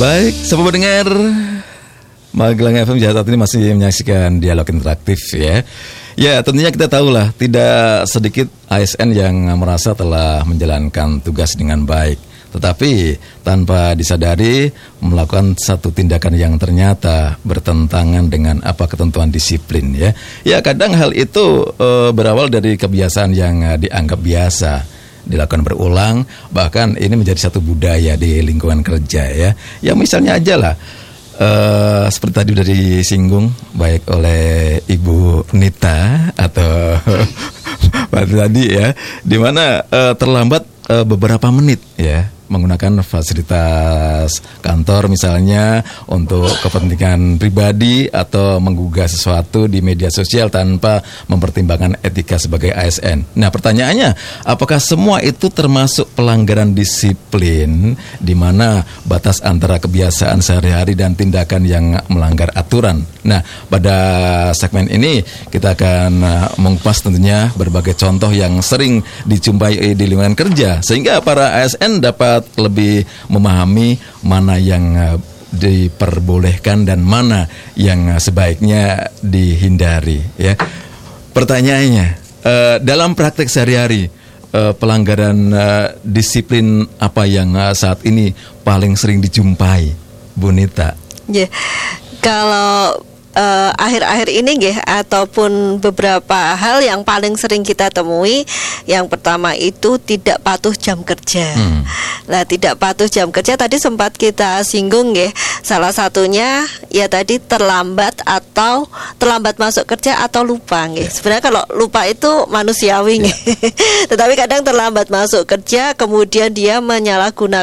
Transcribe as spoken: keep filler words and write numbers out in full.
Baik, sahabat pendengar Magelang F M saat ini masih menyaksikan dialog interaktif ya. Ya, tentunya kita tahulah tidak sedikit A S N yang merasa telah menjalankan tugas dengan baik, tetapi tanpa disadari melakukan satu tindakan yang ternyata bertentangan dengan apa ketentuan disiplin ya. Ya, kadang hal itu e, berawal dari kebiasaan yang e, dianggap biasa, dilakukan berulang, bahkan ini menjadi satu budaya di lingkungan kerja ya. Ya misalnya aja lah, uh, seperti tadi udah disinggung baik oleh Ibu Nita atau tadi ya, dimana uh, terlambat uh, beberapa menit ya, menggunakan fasilitas kantor misalnya untuk kepentingan pribadi atau menggugah sesuatu di media sosial tanpa mempertimbangkan etika sebagai A S N. Nah, pertanyaannya, apakah semua itu termasuk pelanggaran disiplin di mana batas antara kebiasaan sehari-hari dan tindakan yang melanggar aturan? Nah, pada segmen ini kita akan mengupas tentunya berbagai contoh yang sering dijumpai di lingkungan kerja sehingga para A S N dapat lebih memahami mana yang uh, diperbolehkan dan mana yang uh, sebaiknya dihindari ya. Pertanyaannya, uh, dalam praktek sehari-hari uh, pelanggaran uh, disiplin apa yang uh, saat ini paling sering dijumpai, Bu Nita? Ya, yeah. Kalau Uh, akhir-akhir ini nggih, ataupun beberapa hal yang paling sering kita temui, yang pertama itu tidak patuh jam kerja. Hmm. Nah, tidak patuh jam kerja tadi sempat kita singgung nggih. Salah satunya ya tadi terlambat atau terlambat masuk kerja atau lupa nggih. Yeah. Sebenarnya kalau lupa itu manusiawi nggih. Yeah. Tetapi kadang terlambat masuk kerja kemudian dia menyalahgunakan